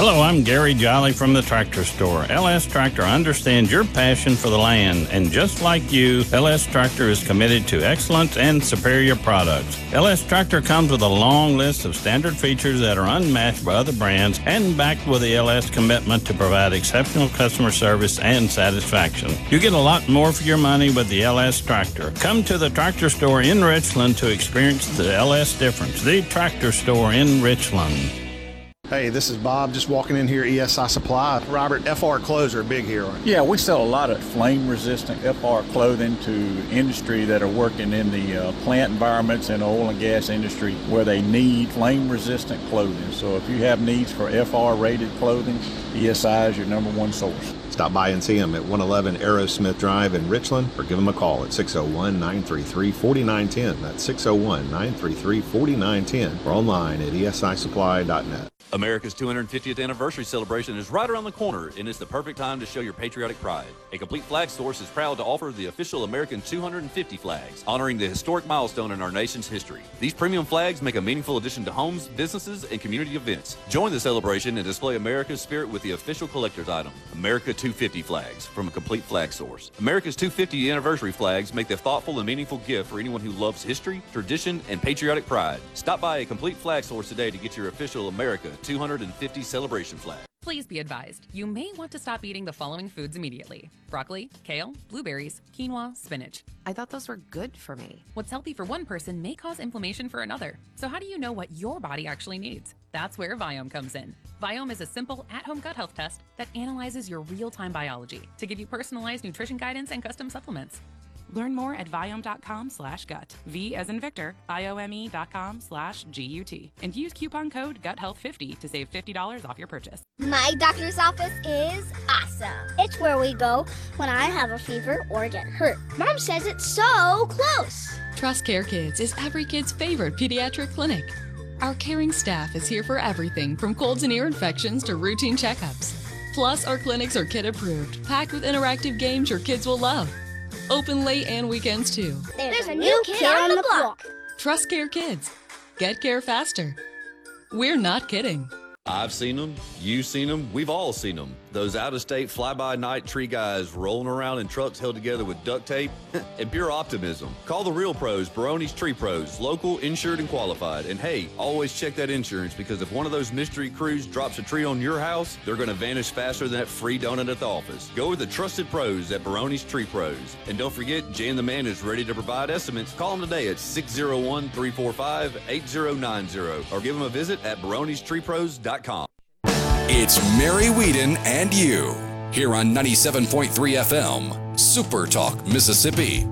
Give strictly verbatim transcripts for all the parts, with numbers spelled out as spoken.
Hello, I'm Gary Jolly from the Tractor Store. L S Tractor understands your passion for the land, and just like you, L S Tractor is committed to excellence and superior products. L S Tractor comes with a long list of standard features that are unmatched by other brands and backed with the L S commitment to provide exceptional customer service and satisfaction. You get a lot more for your money with the L S Tractor. Come to the Tractor Store in Richland to experience the L S difference. The Tractor Store in Richland. Hey, this is Bob, just walking in here, E S I Supply. Robert, F R clothes are a big hero. Yeah, we sell a lot of flame-resistant F R clothing to industry that are working in the uh, plant environments and oil and gas industry where they need flame-resistant clothing. So if you have needs for F R-rated clothing, E S I is your number one source. Stop by and see them at one eleven Aerosmith Drive in Richland, or give them a call at six oh one, nine three three, four nine one zero. That's six oh one, nine three three, four nine one zero, or online at E S I supply dot net. America's two hundred fiftieth anniversary celebration is right around the corner, and it's the perfect time to show your patriotic pride. A Complete Flag Source is proud to offer the official American two hundred fifty flags, honoring the historic milestone in our nation's history. These premium flags make a meaningful addition to homes, businesses, and community events. Join the celebration and display America's spirit with the official collector's item, America two fifty flags from A Complete Flag Source. America's two hundred fiftieth anniversary flags make the thoughtful and meaningful gift for anyone who loves history, tradition, and patriotic pride. Stop by A Complete Flag Source today to get your official America two hundred fifty celebration flag. Please be advised, you may want to stop eating the following foods immediately: broccoli, kale, blueberries, quinoa, spinach. I thought those were good for me. What's healthy for one person may cause inflammation for another. So how do you know what your body actually needs? That's where Viome comes in. Viome is a simple at-home gut health test that analyzes your real-time biology to give you personalized nutrition guidance and custom supplements. Learn more at Viome.com slash gut. V as in Victor, I-O-M-E dot com slash G-U-T. And use coupon code gut health fifty to save fifty dollars off your purchase. My doctor's office is awesome. It's where we go when I have a fever or get hurt. Mom says it's so close. Trust Care Kids is every kid's favorite pediatric clinic. Our caring staff is here for everything from colds and ear infections to routine checkups. Plus, our clinics are kid approved, packed with interactive games your kids will love. Open late and weekends too. There's, There's a new kid, kid on the block. Trust Care Kids. Get care faster. We're not kidding. I've seen them, you've seen them, we've all seen them. Those out-of-state fly-by-night tree guys rolling around in trucks held together with duct tape and pure optimism. Call the real pros, Barone's Tree Pros, local, insured, and qualified. And hey, always check that insurance, because if one of those mystery crews drops a tree on your house, they're going to vanish faster than that free donut at the office. Go with the trusted pros at Barone's Tree Pros. And don't forget, Jan the Man is ready to provide estimates. Call them today at six oh one, three four five, eight oh nine oh or give them a visit at barones tree pros dot com. It's Mary Whedon and you, here on ninety-seven point three F M, Super Talk, Mississippi.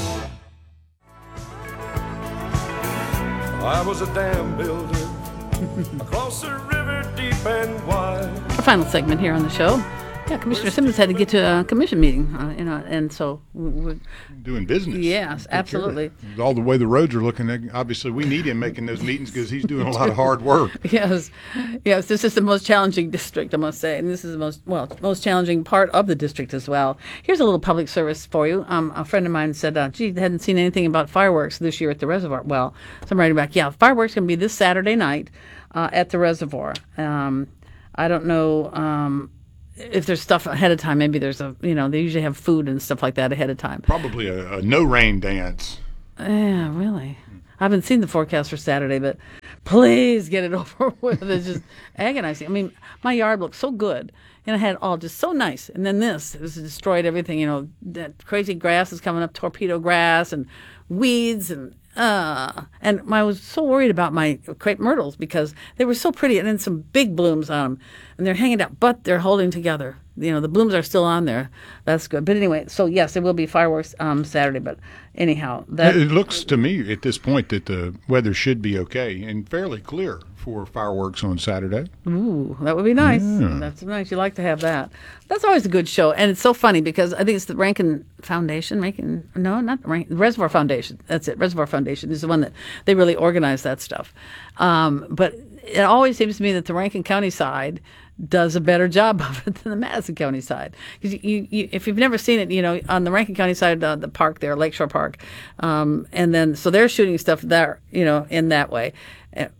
I was a dam builder across the river deep and wide. Our final segment here on the show. Yeah, Commissioner Simmons had to get to a commission meeting, uh, you know, and so we're doing business. Yes, absolutely. Sure. All the way the roads are looking, obviously we need him making those meetings because he's doing a lot of hard work. Yes, yes. This is the most challenging district, I must say, and this is the most well most challenging part of the district as well. Here's a little public service for you. Um, a friend of mine said, uh, "Gee, they hadn't seen anything about fireworks this year at the reservoir." Well, so I'm writing back. Yeah, fireworks going to be this Saturday night uh, at the reservoir. Um, I don't know. Um, If there's stuff ahead of time, maybe there's a, you know, they usually have food and stuff like that ahead of time. Probably a, a no-rain dance. Yeah, really. I haven't seen the forecast for Saturday, but please get it over with. It's just agonizing. I mean, my yard looked so good, and I had all just so nice. And then this, this destroyed everything, you know, that crazy grass is coming up, torpedo grass and weeds and Uh, and I was so worried about my crepe myrtles because they were so pretty, and then some big blooms on them, and they're hanging out, but they're holding together. You know, the blooms are still on there. That's good. But anyway, so yes, there will be fireworks um, Saturday. But anyhow, that it looks to me at this point that the weather should be okay and fairly clear for fireworks on Saturday. Ooh, that would be nice. Yeah. That's nice. You like to have that. That's always a good show, and it's so funny because I think it's the Rankin Foundation. Rankin, no, not the Rankin, Reservoir Foundation. That's it. Reservoir Foundation is the one that they really organize that stuff. Um, but it always seems to me that the Rankin County side does a better job of it than the Madison County side. Because you, you, if you've never seen it, you know, on the Rankin County side, uh, the park there, Lakeshore Park, um, and then so they're shooting stuff there, you know, in that way.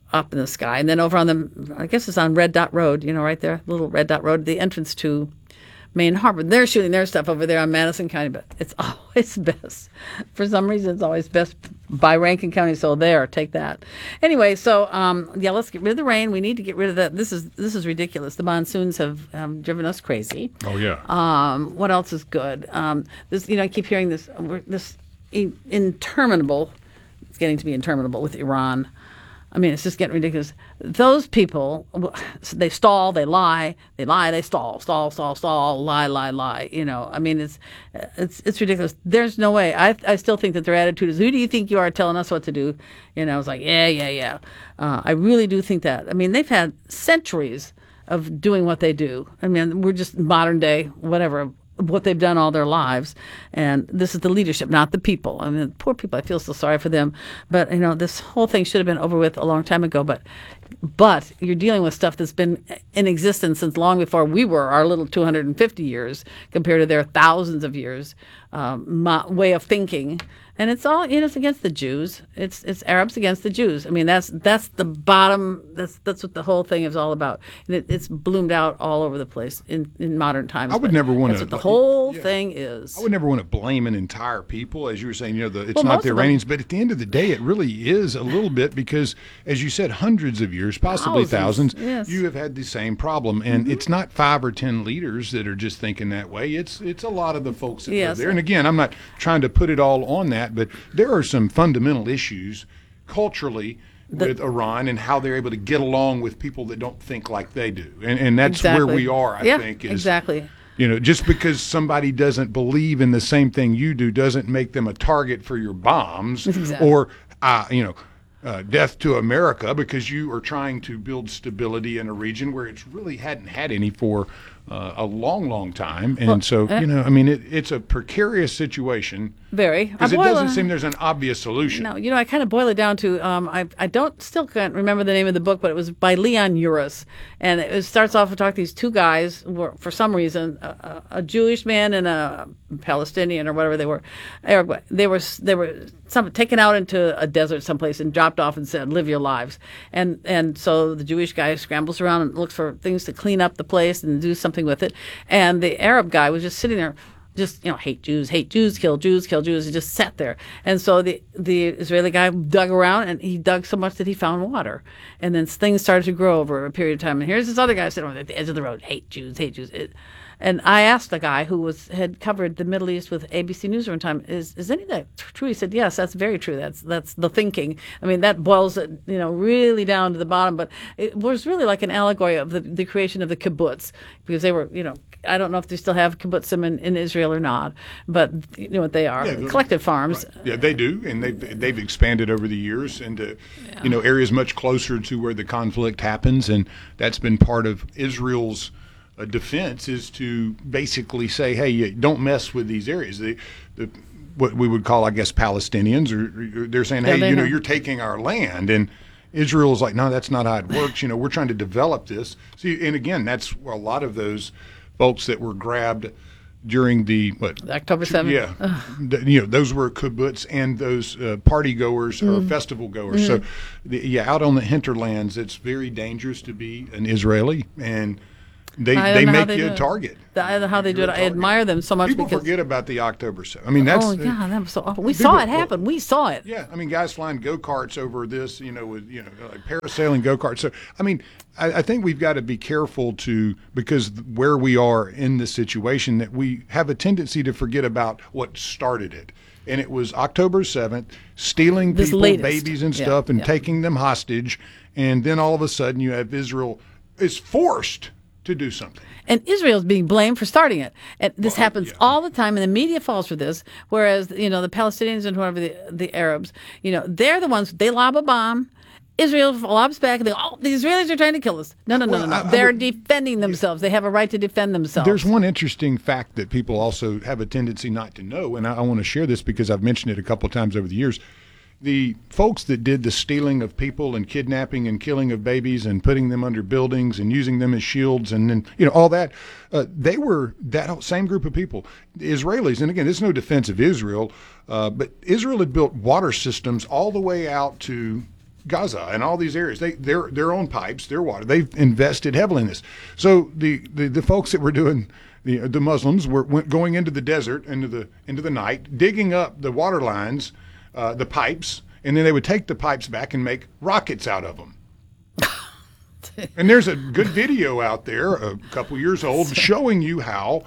up in the sky. And then over on the, I guess it's on Red Dot Road, you know, right there, little Red Dot Road, the entrance to Main Harbor. They're shooting their stuff over there on Madison County, but it's always best. For some reason, it's always best by Rankin County. So there, take that. Anyway, so um, yeah, let's get rid of the rain. We need to get rid of that. This is this is ridiculous. The monsoons have um, driven us crazy. Oh yeah. Um, what else is good? Um, this, you know, I keep hearing this. This in, interminable. It's getting to be interminable with Iran. I mean, it's just getting ridiculous. Those people, they stall, they lie, they lie, they stall, stall, stall, stall, lie, lie, lie. You know, I mean, it's it's it's ridiculous. There's no way. I I still think that their attitude is, who do you think you are telling us what to do? You know, it's like, yeah, yeah, yeah. Uh, I really do think that. I mean, they've had centuries of doing what they do. I mean, we're just modern day, whatever, what they've done all their lives, and this is the leadership, not the people. I mean, poor people, I feel so sorry for them, but you know, this whole thing should have been over with a long time ago, but but you're dealing with stuff that's been in existence since long before we were, our little two hundred fifty years compared to their thousands of years um, way of thinking. And it's all, you know, it's against the Jews. It's it's Arabs against the Jews. I mean, that's that's the bottom. That's that's what the whole thing is all about. And it, it's bloomed out all over the place in, in modern times. I would never want to. That's to. What the whole yeah. thing is. I would never want to blame an entire people, as you were saying. You know, the, it's well, not the Iranians, but at the end of the day, it really is a little bit because, as you said, hundreds of years, possibly thousands, thousands, yes. you have had the same problem, and Mm-hmm. it's not five or ten leaders that are just thinking that way. It's it's a lot of the folks that yes. live there. And again, I'm not trying to put it all on that, but there are some fundamental issues culturally The, with Iran and how they're able to get along with people that don't think like they do. And and that's exactly. where we are, I yeah, think. Is, exactly. You know, just because somebody doesn't believe in the same thing you do doesn't make them a target for your bombs exactly. or, uh, you know, uh, death to America because you are trying to build stability in a region where it's really hadn't had any for uh, a long, long time. And well, so, uh, you know, I mean, it, it's a precarious situation. Very. Because it doesn't seem there's an obvious solution. No, you know, I kind of boil it down to, um, I I don't, still can't remember the name of the book, but it was by Leon Uris. And it starts off with talking to these two guys, who were, for some reason, a, a Jewish man and a Palestinian or whatever they were, Arab, they were, they were some, taken out into a desert someplace and dropped off and said, live your lives. And, and so the Jewish guy scrambles around and looks for things to clean up the place and do something with it. And the Arab guy was just sitting there, just, you know, hate Jews, hate Jews, kill Jews, kill Jews. He just sat there. And so the the Israeli guy dug around, and he dug so much that he found water. And then things started to grow over a period of time. And here's this other guy sitting at the edge of the road, hate Jews, hate Jews. It, and I asked the guy who was had covered the Middle East with A B C News one time, is is any of that true? He said, yes, that's very true. That's that's the thinking. I mean, that boils it, you know, really down to the bottom. But it was really like an allegory of the, the creation of the kibbutz, because they were, you know, I don't know if they still have kibbutzim in, in Israel or not, but you know what they are, yeah, collective farms. Right. Yeah, they do, and they've, they've expanded over the years into, yeah. you know, areas much closer to where the conflict happens, and that's been part of Israel's uh, defense, is to basically say, hey, you don't mess with these areas. The, the what we would call, I guess, Palestinians, or, or they're saying, hey, yeah, you know, know, you're taking our land, and Israel's like, no, that's not how it works. You know, we're trying to develop this. See, and again, that's a lot of those folks that were grabbed during the what October seventh. Yeah, the, you know, those were kibbutz and those uh, party goers mm. or festival goers. Mm. So, the, yeah, out on the hinterlands, it's very dangerous to be an Israeli, and they they make they you a target. The, I don't know how they do it. I admire them so much. People because forget about the October seventh. I mean, that's oh yeah, that was so awful. We people, saw it happen. We saw it. Yeah, I mean, guys flying go karts over this, you know, with you know, like parasailing go karts. So, I mean, I, I think we've got to be careful to because where we are in this situation, that we have a tendency to forget about what started it. And it was October seventh, stealing this people, latest. babies and yeah, stuff, and yeah. taking them hostage. And then all of a sudden, you have Israel is forced to do something. And Israel's being blamed for starting it. And this well, happens yeah. all the time, and the media falls for this. Whereas, you know, the Palestinians and whoever the the Arabs, you know, they're the ones, they lob a bomb. Israel lobs back, and they go, oh, the Israelis are trying to kill us. No, no, no, well, no, no. I, They're I would, defending themselves. They have a right to defend themselves. There's one interesting fact that people also have a tendency not to know, and I, I want to share this because I've mentioned it a couple of times over the years. The folks that did the stealing of people and kidnapping and killing of babies and putting them under buildings and using them as shields and then, you know, all that, uh, they were that same group of people. The Israelis, and again, this is no defense of Israel, uh, but Israel had built water systems all the way out to Gaza and all these areas. They their their own pipes, their water. They've invested heavily in this. So the the, the folks that were doing the the Muslims were went, going into the desert, into the into the night, digging up the water lines, uh, the pipes, and then they would take the pipes back and make rockets out of them. And there's a good video out there, a couple years old, showing you how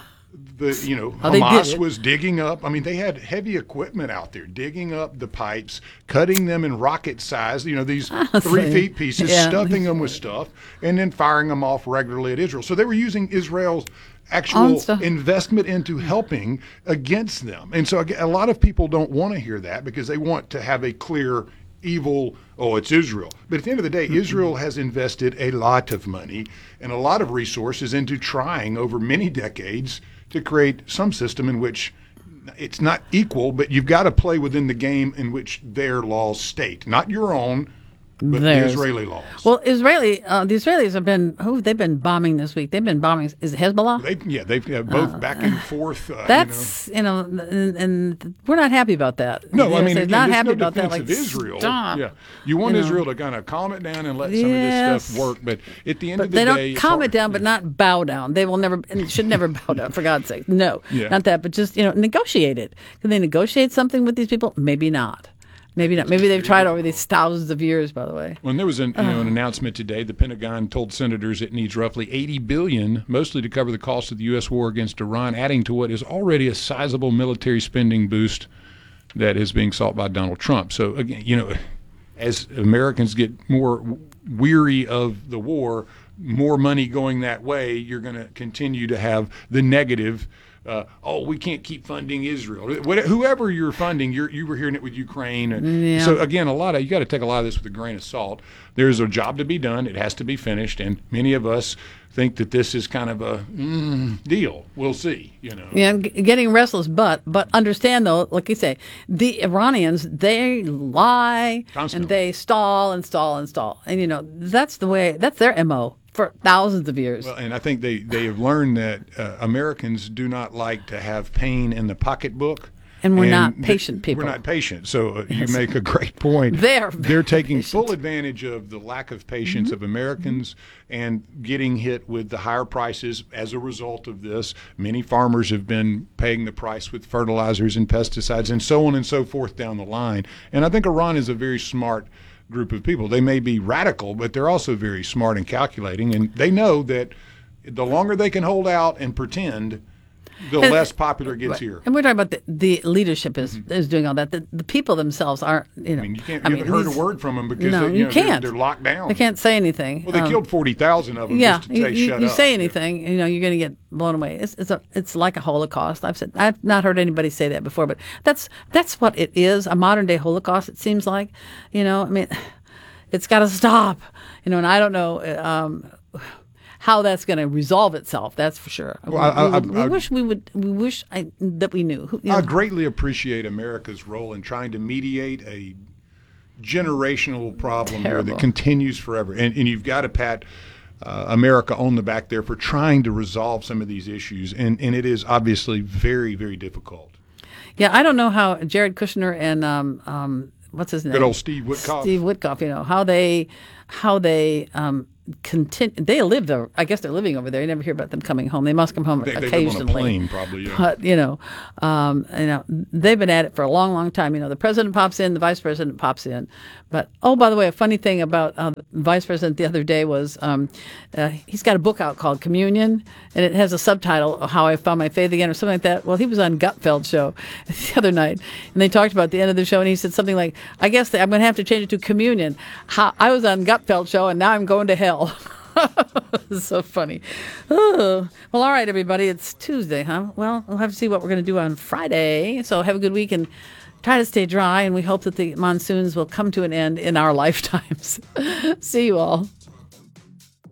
the you know How they did Hamas it. was digging up. I mean, they had heavy equipment out there digging up the pipes, cutting them in rocket size. You know, these three feet pieces, Yeah. stuffing them with stuff, and then firing them off regularly at Israel. So they were using Israel's Own actual stuff. investment into helping against them. And so a lot of people don't want to hear that because they want to have a clear evil, oh, it's Israel. But at the end of the day, Israel has invested a lot of money and a lot of resources into trying over many decades to create some system in which it's not equal, but you've got to play within the game in which their laws state, not your own, but Theirs. the Israeli laws. Well, Israeli, uh, the Israelis have been, who they've been bombing this week. They've been bombing, is it Hezbollah? They, yeah, they've uh, both Uh, back and forth. Uh, That's, you know, and, and we're not happy about that. No, The I mean, Israelis again, not there's happy no about that. defense Like, of Israel. stop. Yeah, you want You know. Israel to kind of calm it down and let some of Yes. this stuff work. But at the end But of the they day, don't it's calm hard. it down, but not bow down. They will never, and should never bow down, for God's sake. No, Yeah. not that, but just, you know, negotiate it. Can they negotiate something with these people? Maybe not. Maybe not. Maybe they've tried over these thousands of years, by the way. When there was an, you know, an Uh. announcement today, the Pentagon told senators it needs roughly eighty billion dollars, mostly to cover the cost of the U S war against Iran, adding to what is already a sizable military spending boost that is being sought by Donald Trump. So again, you know, as Americans get more weary of the war, more money going that way, you're going to continue to have the negative. Uh, oh, we can't keep funding Israel. What, whoever you're funding, you're, you were hearing it with Ukraine. Yeah. So again, a lot of you got to take a lot of this with a grain of salt. There's a job to be done. It has to be finished, and many of us think that this is kind of a mm, deal. We'll see. You know. Yeah, g- getting restless, but but understand though, like you say, the Iranians, they lie Constantly. and they stall and stall and stall, and you know that's the way. That's their M O for thousands of years. Well, and I think they, they have learned that uh, Americans do not like to have pain in the pocketbook. And we're not th- patient people. We're not patient. So uh, you make a great point. They're They're taking full advantage of the lack of patience Mm-hmm. of Americans and getting hit with the higher prices as a result of this. Many farmers have been paying the price with fertilizers and pesticides and so on and so forth down the line. And I think Iran is a very smart group of people. They may be radical, but they're also very smart and calculating. And they know that the longer they can hold out and pretend, the And- less popular it gets Right. here. And we're talking about the, the leadership is, is doing all that. The, the people themselves aren't, you know. I mean, You can't you haven't heard a word from them because no, they, you you know, they're- can't. They're, locked down. They can't say anything. Well, they Um, killed forty thousand of them Yeah, just to you, say you, shut you up. say anything, you know, you're going to get blown away. It's it's a it's like a Holocaust. I've said I've not heard anybody say that before, but that's that's what it is. A modern day Holocaust. It seems like, you know. I mean, it's got to stop. You know, and I don't know. Um, how that's going to resolve itself? That's for sure. Well, I- we, I- we, we I- wish we would. We wish I, that we knew. Who- you I know. greatly appreciate America's role in trying to mediate a generational problem here Terrible. that continues forever. And, and you've got to pat uh, America on the back there for trying to resolve some of these issues. And, and it is obviously very, very difficult. Yeah, I don't know how Jared Kushner and um, um, what's his name? Good old Steve Witkoff. Steve Witkoff. You know how they how they um, continue. They live there. I guess they're living over there. You never hear about them coming home. They must come home They, they live occasionally. on a plane, probably. Yeah. But you know, um, you know, they've been at it for a long, long time. You know, the president pops in, the vice president pops in. But oh, by the way, a funny thing about uh, the vice president the other day was um, uh, he's got a book out called Communion, and it has a subtitle, "How I Found My Faith Again" or something like that. Well, he was on Gutfeld show the other night, and they talked about the end of the show, and he said something like, "I guess that I'm going to have to change it to Communion. How I was on Gutfeld show, and now I'm going to hell." It's so funny. Oh. Well, all right, everybody. It's Tuesday, huh? Well, we'll have to see what we're going to do on Friday. So have a good week and try to stay dry. And we hope that the monsoons will come to an end in our lifetimes. See you all.